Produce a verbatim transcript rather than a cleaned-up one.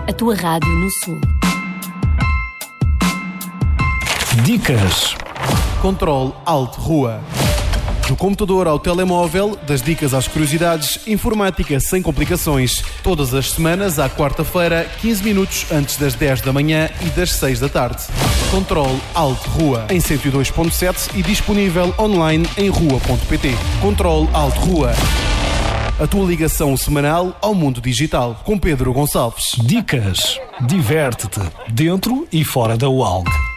a tua rádio no Sul. Dicas. Controle Alt Rua. Do computador ao telemóvel, das dicas às curiosidades, informática sem complicações. Todas as semanas, à quarta-feira, quinze minutos antes das dez da manhã e das seis da tarde. Controle Alt Rua, em cento e dois ponto sete e disponível online em rua ponto pt. Controle Alt Rua. A tua ligação semanal ao mundo digital. Com Pedro Gonçalves. Dicas. Diverte-te dentro e fora da U A L G.